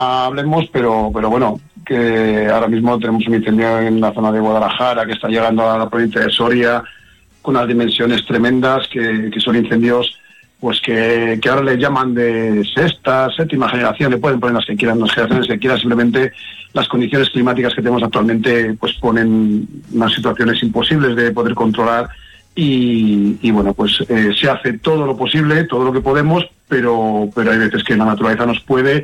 hablemos, pero bueno, que ahora mismo tenemos un incendio en la zona de Guadalajara que está llegando a la provincia de Soria con unas dimensiones tremendas, que son incendios pues que ahora le llaman de sexta, séptima generación, le pueden poner las que quieran, las generaciones que quieran, simplemente las condiciones climáticas que tenemos actualmente pues ponen unas situaciones imposibles de poder controlar y bueno, pues se hace todo lo posible, todo lo que podemos, pero hay veces que la naturaleza nos puede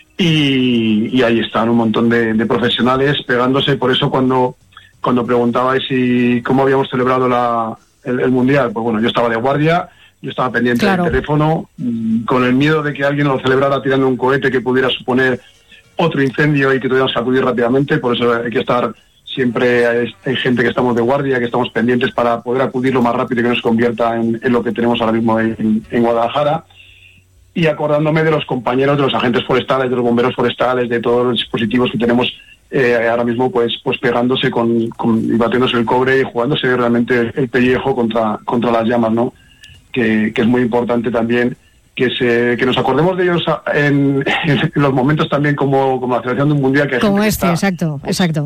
y ahí están un montón de profesionales pegándose. Por eso cuando preguntabais cómo habíamos celebrado el Mundial, pues bueno, yo estaba de guardia. Yo estaba pendiente del teléfono, con el miedo de que alguien lo celebrara tirando un cohete que pudiera suponer otro incendio y que tuviéramos que acudir rápidamente. Por eso hay que estar siempre, hay gente que estamos de guardia, que estamos pendientes para poder acudir lo más rápido y que no se convierta en lo que tenemos ahora mismo en Guadalajara. Y acordándome de los compañeros, de los agentes forestales, de los bomberos forestales, de todos los dispositivos que tenemos ahora mismo pues pegándose y batiéndose el cobre y jugándose realmente el pellejo contra las llamas, ¿no? Que es muy importante también que nos acordemos de ellos en los momentos también como la celebración de un mundial que como exacto.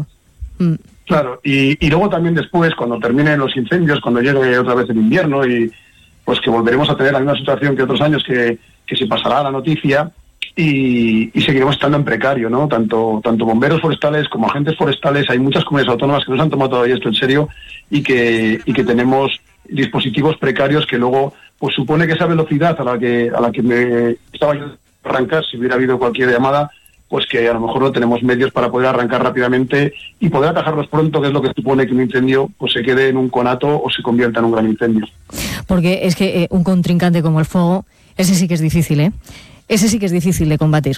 Claro, y luego también después, cuando terminen los incendios, cuando llegue otra vez el invierno y pues que volveremos a tener la misma situación que otros años, que se pasará la noticia y seguiremos estando en precario, ¿no? Tanto bomberos forestales como agentes forestales. Hay muchas comunidades autónomas que no se han tomado todavía esto en serio y que tenemos dispositivos precarios que luego pues supone que esa velocidad a la que me estaba yo a arrancar, si hubiera habido cualquier llamada, pues que a lo mejor no tenemos medios para poder arrancar rápidamente y poder atajarlos pronto, que es lo que supone que un incendio pues se quede en un conato o se convierta en un gran incendio. Porque es que un contrincante como el fuego, ese sí que es difícil, ¿eh? Ese sí que es difícil de combatir.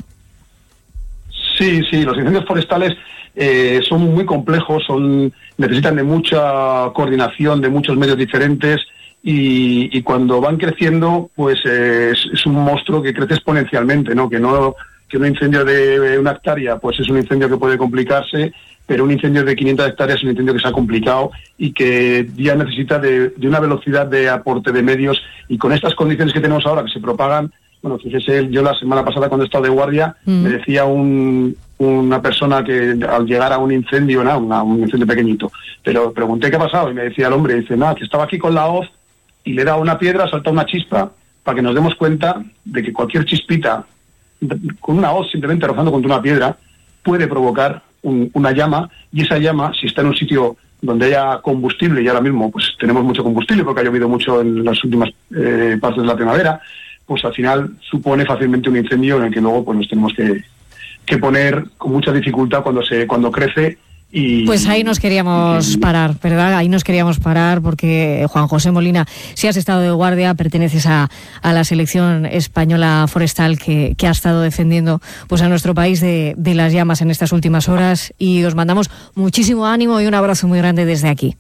Sí, los incendios forestales son muy complejos, necesitan de mucha coordinación, de muchos medios diferentes y cuando van creciendo, pues es un monstruo que crece exponencialmente, ¿no? Que un incendio de 1 hectárea, pues es un incendio que puede complicarse, pero un incendio de 500 hectáreas es un incendio que se ha complicado y que ya necesita de una velocidad de aporte de medios, y con estas condiciones que tenemos ahora que se propagan. Bueno, fíjese, yo la semana pasada cuando he estado de guardia, me decía una persona que al llegar a un incendio, un incendio pequeñito, pero pregunté qué ha pasado y me decía el hombre, dice, que estaba aquí con la hoz y le he dado una piedra, salta una chispa, para que nos demos cuenta de que cualquier chispita, con una hoz simplemente rozando contra una piedra, puede provocar una llama, y esa llama, si está en un sitio donde haya combustible, y ahora mismo pues tenemos mucho combustible porque ha llovido mucho en las últimas partes de la primavera, pues al final supone fácilmente un incendio en el que luego pues nos tenemos que poner con mucha dificultad cuando crece. Pues ahí nos queríamos parar, ¿verdad? Ahí nos queríamos parar porque, Juan José Molina, si has estado de guardia, perteneces a la selección española forestal que ha estado defendiendo pues a nuestro país de las llamas en estas últimas horas, y os mandamos muchísimo ánimo y un abrazo muy grande desde aquí.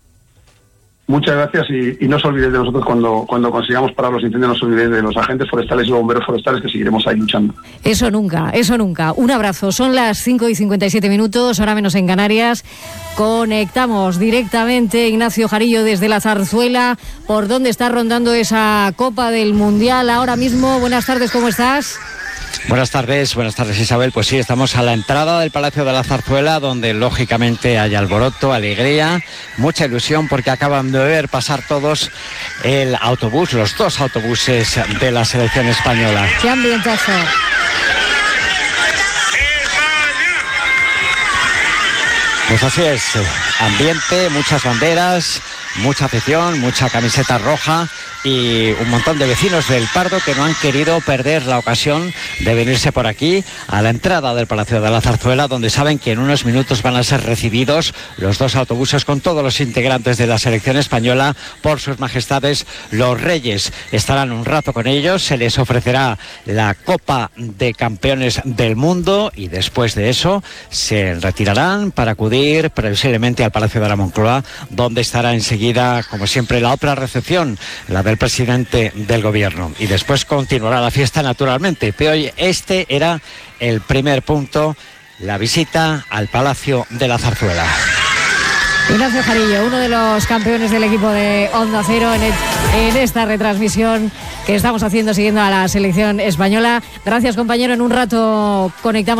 Muchas gracias y no os olvidéis de nosotros cuando consigamos parar los incendios, no os olvidéis de los agentes forestales y bomberos forestales, que seguiremos ahí luchando. Eso nunca. Un abrazo. Son las 5:57, hora menos en Canarias. Conectamos directamente, Ignacio Jarillo, desde la Zarzuela, por donde está rondando esa Copa del Mundial ahora mismo. Buenas tardes, ¿cómo estás? Buenas tardes Isabel. Pues sí, estamos a la entrada del Palacio de la Zarzuela, donde lógicamente hay alboroto, alegría, mucha ilusión, porque acaban de ver pasar todos los 2 autobuses de la selección española. ¡Qué ambientazo! Pues así es, ambiente, muchas banderas, mucha afición, mucha camiseta roja y un montón de vecinos del Pardo que no han querido perder la ocasión de venirse por aquí a la entrada del Palacio de la Zarzuela, donde saben que en unos minutos van a ser recibidos los 2 autobuses con todos los integrantes de la selección española por sus majestades los reyes. Estarán un rato con ellos, se les ofrecerá la Copa de Campeones del Mundo y después de eso se retirarán para acudir previsiblemente al Palacio de la Moncloa, donde estará enseguida, como siempre, la otra recepción, la del presidente del gobierno, y después continuará la fiesta naturalmente, pero hoy este era el primer punto, la visita al Palacio de la Zarzuela. Ignacio Jarillo, uno de los campeones del equipo de Onda Cero en esta retransmisión que estamos haciendo siguiendo a la selección española. Gracias, compañero, en un rato conectamos